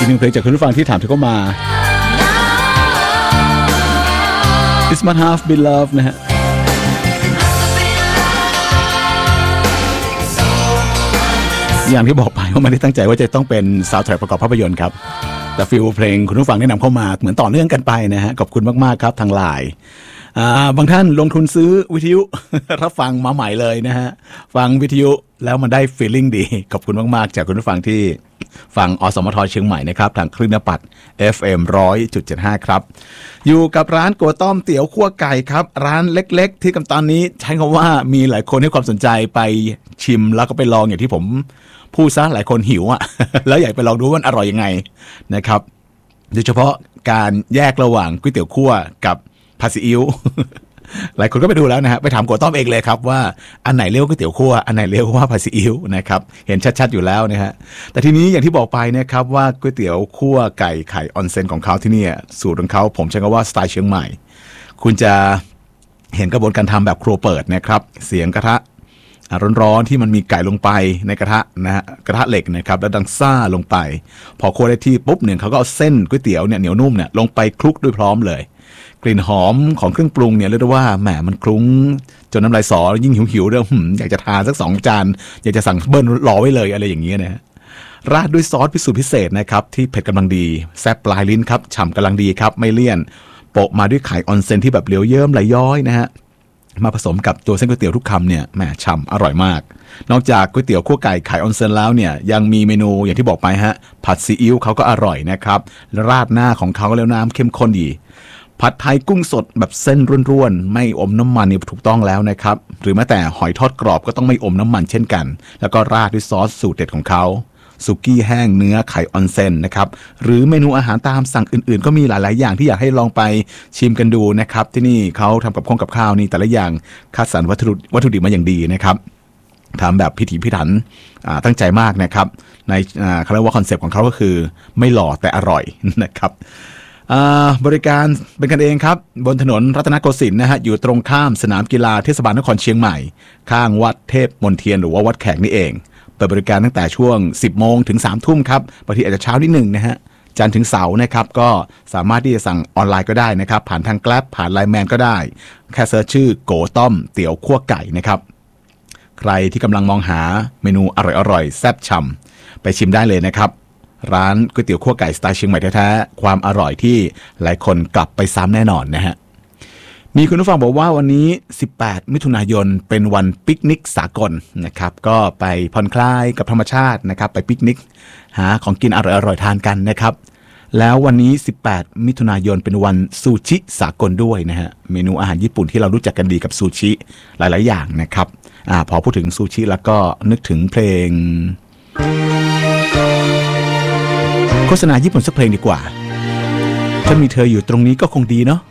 อีกหนึ่งเพลงจากคุณผู้ฟังที่ถามถึงเข้ามา This Must Have Been Love นะฮะอย่างที่บอกไปว่าไม่ได้ตั้งใจว่าจะต้องเป็นซาวด์แทร็กประกอบภาพยนตร์ครับแต่ฟีลเพลงคุณผู้ฟังแนะนำเข้ามาเหมือนต่อเนื่องกันไปนะฮะขอบคุณมากๆครับทางไลน์บางท่านลงทุนซื้อวิทยุ รับฟังมาใหม่เลยนะฮะฟังวิทยุแล้วมันได้ฟีลลิ่งดีขอบคุณมากๆจากคุณผู้ฟังที่ฟังอสมทเชียงใหม่นะครับทางคลื่นนปัด FM 100.75 ครับอยู่กับร้านโกต้อมเตี๋ยวคั่วไก่ครับร้านเล็กๆที่ตอนนี้ใช้คำว่ามีหลายคนให้ความสนใจไปชิมแล้วก็ไปลองอย่างที่ผมพูดซะหลายคนหิวอ่ะ แล้วอยากไปลองดูว่ามันอร่อยยังไงนะครับโดยเฉพาะการแยกระหว่างก๋วยเตี๋ยวคั่วกับผัดซีอิ๊ว หลายคนก็ไปดูแล้วนะฮะไปถามโกต้อมเองเลยครับว่าอันไหนเรียกว่าก๋วยเตี๋ยวคั่วอันไหนเรียกว่าผัดซีอิ๊วนะครับเห็นชัดๆอยู่แล้วนะฮะแต่ทีนี้อย่างที่บอกไปนะครับว่าก๋วยเตี๋ยวคั่วไก่ไข่ออนเซ็นของเขาที่นี่สูตรของเขาผมใช้คำว่าสไตล์เชียงใหม่คุณจะเห็นกระบวนการทำแบบครัวเปิดนะครับเสียงกระทะร้อนๆที่มันมีไก่ลงไปในกระทะนะฮะกระทะเหล็กนะครับแล้วดังซ่าลงไปพอคั่วได้ที่ปุ๊บเนี่ยเขาก็เอาเส้นก๋วยเตี๋ยวเนี่ยเหนียวนุ่มเนี่ยลงไปคลุกด้วยพร้อมเลยกลิ่นหอมของเครื่องปรุงเนี่ยเรียกได้ว่าแหมมันคลุ้งจนน้ำลายสอยิ่งหิวๆเรื่องอยากจะทานสัก2 จานอยากจะสั่งเบิ้ลรอไว้เลยอะไรอย่างเงี้ยนะราดด้วยซอสพิเศษนะครับที่เผ็ดกำลังดีแซ่บปลายลิ้นครับฉ่ำกำลังดีครับไม่เลี่ยนโปะมาด้วยไข่ออนเซ็นที่แบบเหลวเยิ้มไหลย้อยนะฮะมาผสมกับตัวเส้นก๋วยเตี๋ยวทุกคำเนี่ยแหมฉ่ำอร่อยมากนอกจากก๋วยเตี๋ยวคั่วไก่ไข่ออนเซ็นแล้วเนี่ยยังมีเมนูอย่างที่บอกไปฮะผัดซีอิ๊วเขาก็อร่อยนะครับราดหน้าของเขาแล้วน้ำเข้มข้นดีผัดไทยกุ้งสดแบบเส้นร่วนๆไม่อมน้ำมันนี่ถูกต้องแล้วนะครับหรือแม้แต่หอยทอดกรอบก็ต้องไม่อมน้ำมันเช่นกันแล้วก็ราดด้วยซอสสูตรเด็ดของเขาสุกี้แห้งเนื้อไข่ออนเซ็นนะครับหรือเมนูอาหารตามสั่งอื่นๆก็มีหลายๆอย่างที่อยากให้ลองไปชิมกันดูนะครับที่นี่เขาทำกับข้าวนี่แต่ละอย่างคัดสรรวัตถุดิบมาอย่างดีนะครับทำแบบพิถีพิถันตั้งใจมากนะครับในเขาเรียกว่าคอนเซปต์ของเขาก็คือไม่หล่อแต่อร่อยนะครับบริการเป็นกันเองครับบนถนนรัตนโกสินทร์นะฮะอยู่ตรงข้ามสนามกีฬาเทศบาลนครเชียงใหม่ข้างวัดเทพมนเทียนหรือว่าวัดแขกนี่เองเปิดบริการตั้งแต่ช่วง 10 โมงถึง 3 ทุ่มครับบางทีอาจจะเช้านิดนึงนะฮะจันทร์ถึงเสาร์นะครับก็สามารถที่จะสั่งออนไลน์ก็ได้นะครับผ่านทาง Grab ผ่าน Line Man ก็ได้แค่เสิร์ชชื่อโกต้อมเตี๋ยวคั่วไก่นะครับใครที่กำลังมองหาเมนูอร่อยๆแซ่บฉ่ำไปชิมได้เลยนะครับร้านก๋วยเตี๋ยวคั่วไก่สไตล์เชียงใหม่แท้ๆความอร่อยที่หลายคนกลับไปซ้ำแน่นอนนะฮะมีคุณผู้ฟังบอกว่าวันนี้18 มิถุนายนเป็นวันปิกนิกสากลนะครับก็ไปผ่อนคลายกับธรรมชาตินะครับไปปิกนิกหาของกินอร่อยๆทานกันนะครับแล้ววันนี้18 มิถุนายนเป็นวันซูชิสากลด้วยนะฮะเมนูอาหารญี่ปุ่นที่เรารู้จักกันดีกับซูชิหลายๆอย่างนะครับพอพูดถึงซูชิแล้วก็นึกถึงเพลงโฆษณาญี่ปุ่นสักเพลงดีกว่าถ้ามีเธออยู่ตรงนี้ก็คงดีเนาะ